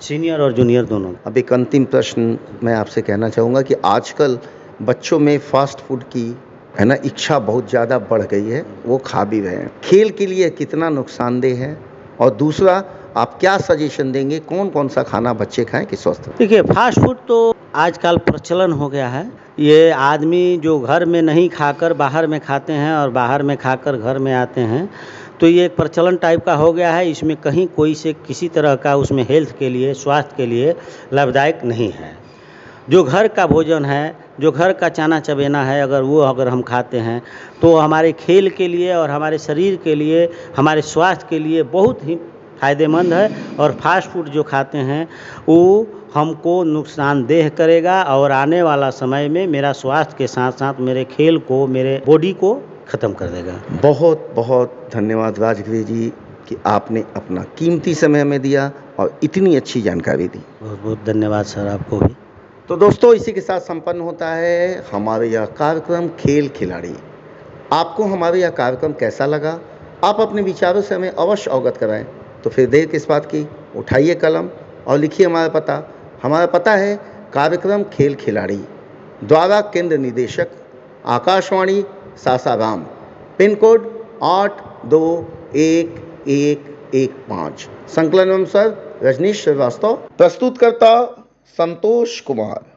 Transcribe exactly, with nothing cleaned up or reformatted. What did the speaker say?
Senior और junior दोनों। अब एक अंतिम प्रश्न मैं आपसे कहना चाहूँगा कि आजकल बच्चों में फास्ट फूड की है ना इच्छा बहुत ज़्यादा बढ़ गई है, वो खा भी रहे हैं। खेल के लिए कितना नुकसानदेह है, और दूसरा आप क्या सजेशन देंगे, कौन कौन सा खाना बच्चे खाएं कि स्वस्थ रहें? देखिए, फास्ट फूड तो आजकल प्रचलन हो गया है। ये आदमी जो घर में नहीं खाकर बाहर में खाते हैं और बाहर में खाकर घर में आते हैं, तो ये एक प्रचलन टाइप का हो गया है। इसमें कहीं कोई से किसी तरह का उसमें हेल्थ के लिए, स्वास्थ्य के लिए लाभदायक नहीं है। जो घर का भोजन है, जो घर का चाना चबेना है, अगर वो अगर हम खाते हैं तो हमारे खेल के लिए और हमारे शरीर के लिए, हमारे स्वास्थ्य के लिए बहुत ही फ़ायदेमंद है। और फास्ट फूड जो खाते हैं वो हमको नुकसानदेह करेगा, और आने वाला समय में मेरा स्वास्थ्य के साथ साथ मेरे खेल को, मेरे बॉडी को ख़त्म कर देगा। बहुत बहुत धन्यवाद राजगिरी जी कि आपने अपना कीमती समय हमें दिया और इतनी अच्छी जानकारी दी। बहुत बहुत धन्यवाद सर, आपको भी। तो दोस्तों, इसी के साथ संपन्न होता है हमारे यह कार्यक्रम खेल खिलाड़ी। आपको हमारा यह कार्यक्रम कैसा लगा, आप अपने विचारों से हमें अवश्य अवगत कराएं। तो फिर देर किस बात की, उठाइए कलम और लिखिए हमारा पता। हमारा पता है कार्यक्रम खेल खिलाड़ी, द्वारा केंद्र निदेशक, आकाशवाणी सासाराम, पिन कोड आठ दो एक एक एक पाँच। संकलन अनुसार रजनीश श्रीवास्तव, प्रस्तुतकर्ता संतोष कुमार।